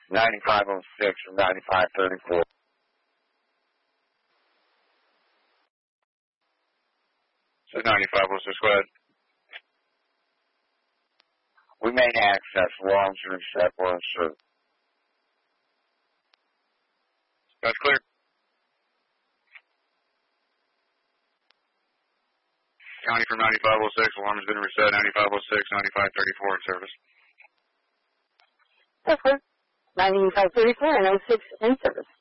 9506 from 9534. So 9506, go ahead. We main access, alarms are reset, we're insured. That's clear. County from 9506, alarm has been reset, 9506, 9534 in service. That's clear. 9534 and 06 in service.